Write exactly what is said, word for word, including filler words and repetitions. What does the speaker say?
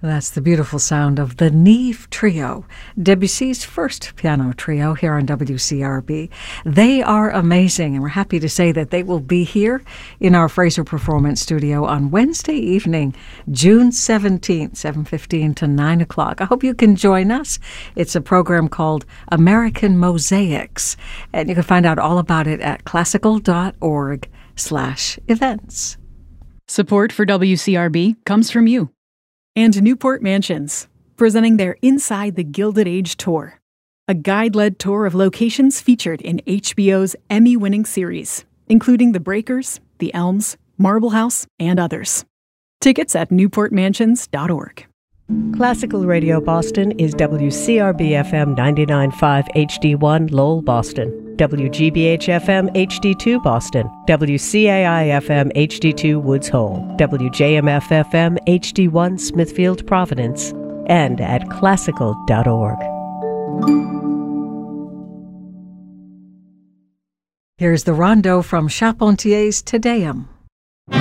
That's the beautiful sound of the Neve Trio, Debussy's first piano trio here on W C R B. They are amazing, and we're happy to say that they will be here in our Fraser Performance Studio on Wednesday evening, June seventeenth, seven fifteen to nine o'clock. I hope you can join us. It's a program called American Mosaics, and you can find out all about it at classical.org slash events. Support for W C R B comes from you. And Newport Mansions, presenting their Inside the Gilded Age tour, a guide-led tour of locations featured in H B O's Emmy-winning series, including The Breakers, The Elms, Marble House, and others. Tickets at newport mansions dot org. Classical Radio Boston is W C R B F M ninety-nine point five H D one Lowell, Boston, W G B H F M H D two Boston, W C A I F M H D two Woods Hole, W J M F F M H D one Smithfield, Providence, and at classical dot org. Here's the rondo from Charpentier's Te Deum.